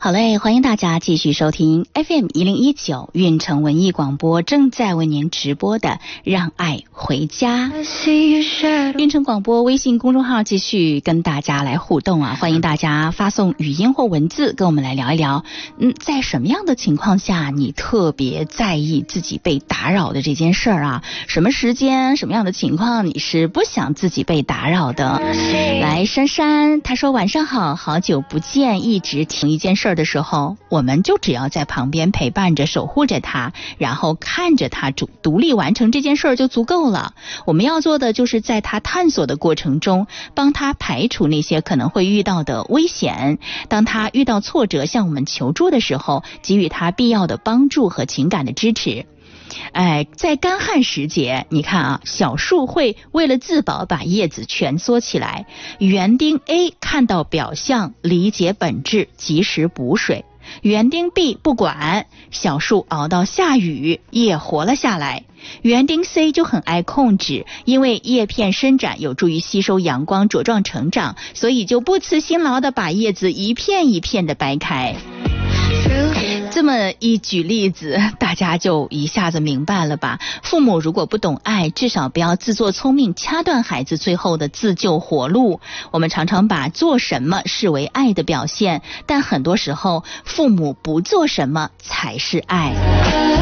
好嘞，欢迎大家继续收听 FM1019 运城文艺广播正在为您直播的让爱回家。运城广播微信公众号继续跟大家来互动啊，欢迎大家发送语音或文字跟我们来聊一聊。在什么样的情况下你特别在意自己被打扰的这件事儿啊？什么时间什么样的情况你是不想自己被打扰的？来，珊珊她说晚上好，好久不见，一直听一件事的时候，我们就只要在旁边陪伴着守护着他，然后看着他独立完成这件事就足够了。我们要做的就是在他探索的过程中帮他排除那些可能会遇到的危险，当他遇到挫折向我们求助的时候，给予他必要的帮助和情感的支持。在干旱时节，你看啊，小树会为了自保把叶子蜷缩起来。园丁 A 看到表象，理解本质，及时补水。园丁 B 不管，小树熬到下雨也活了下来。园丁 C 就很爱控制，因为叶片伸展有助于吸收阳光茁壮成长，所以就不辞辛劳地把叶子一片一片地掰开。这么一举例子，大家就一下子明白了吧？父母如果不懂爱，至少不要自作聪明，掐断孩子最后的自救活路。我们常常把做什么视为爱的表现，但很多时候父母不做什么才是爱。